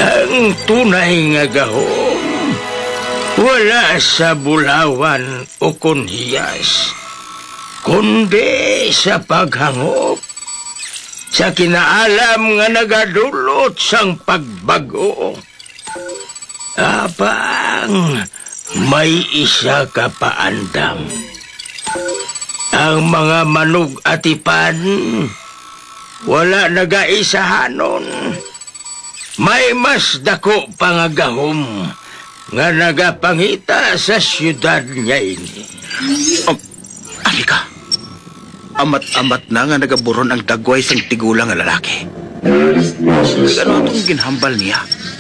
Ang tunay nga gahom, wala sa bulawan o kunhiyas, kundi sa paghangop, sa kinaalam nga nagadulot sang pagbago. Apang may isa ka paandam. Ang mga manug-atipan, wala nagaisahanon. May mas dako pangagahom nga nagapangita sa syudad niya ini. Alika, amat-amat na nga nagaburon ang dagway sang tigulang nga lalaki. Ano itong ginhambal niya?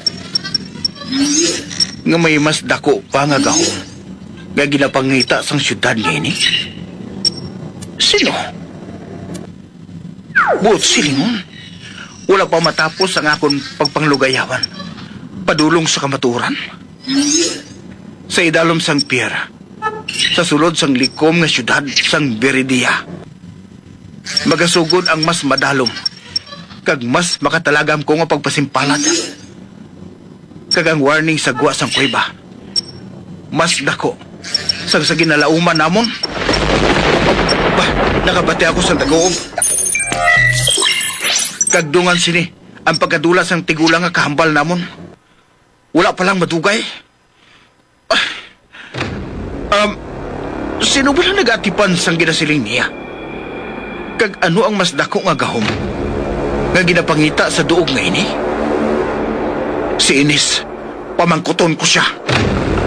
Nga may mas dako pangagahom nga ginapangita sang syudad niya ini? Sino? Buot silingon. Wala pa matapos ang akong pagpanglugayawan. Padulong sa kamaturan. Sa idalom sang Pierre. Sa sulod sang likom nga syudad sang Beridia. Magasugod ang mas madalom. Kag mas makatalagam ko nga pagpasimpalad. Kag ang warning sa guwa sang kuweba. Mas dako. Sang sa ginalauman namon. Bah, nakabati ako sa tagoog. Kagdungan sini ang pagkadulas ng tigulang nga kahambal namon. Wala palang madugay. Sino ba na nag-atipan sang ginasiling niya? Kag ano ang mas dako nga gahom nga ginapangita sa duog nga ini? Si Ines, pamangkuton ko siya.